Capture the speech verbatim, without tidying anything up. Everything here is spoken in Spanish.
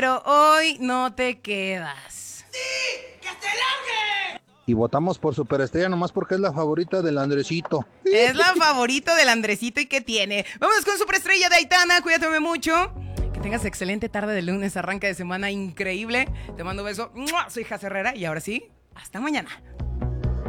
Pero hoy no te quedas. ¡Sí! ¡Que se largue! Y votamos por Superestrella nomás porque es la favorita del Andresito. Es la favorita del Andresito y ¿qué tiene? Vamos con Superestrella de Aitana, cuídate mucho. Que tengas excelente tarde de lunes, arranque de semana increíble. Te mando un beso. Soy Jas Herrera y ahora sí, hasta mañana.